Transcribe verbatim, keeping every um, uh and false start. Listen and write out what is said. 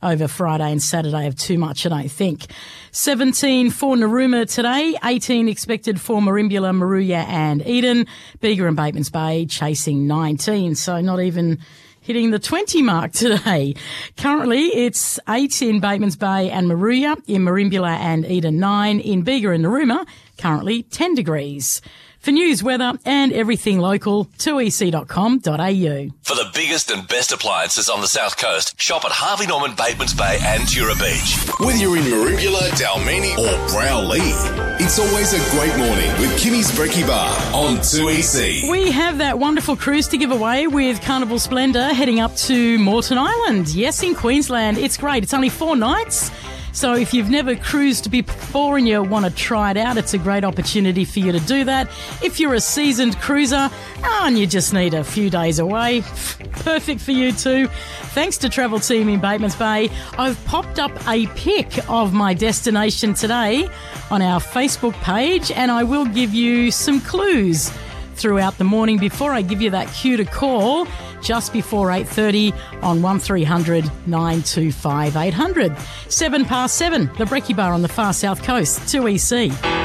over Friday and Saturday of too much, I don't think. seventeen for Narooma today, eighteen expected for Merimbula, Moruya and Eden. Bega and Batemans Bay chasing nineteen, so not even hitting the twenty mark today. Currently, it's eight in Batemans Bay and Moruya, in Merimbula and Eden nine, in Bega and Narooma, currently ten degrees. For news, weather and everything local, two e c dot com dot a u. For the biggest and best appliances on the South Coast, shop at Harvey Norman, Batemans Bay and Tura Beach. Whether you're in Merimbula, Dalmini or Browlee, it's always a great morning with Kimmy's Brekkie Bar on two E C. We have that wonderful cruise to give away with Carnival Splendour heading up to Moreton Island. Yes, in Queensland. It's great. It's only four nights. So if you've never cruised before and you want to try it out, it's a great opportunity for you to do that. If you're a seasoned cruiser oh, and you just need a few days away, perfect for you too. Thanks to Travel Team in Batemans Bay, I've popped up a pic of my destination today on our Facebook page, and I will give you some clues throughout the morning before I give you that cue to call just before eight thirty on one three hundred nine two five eight hundred. Seven past seven, the Brekkie Bar on the far south coast, two E C.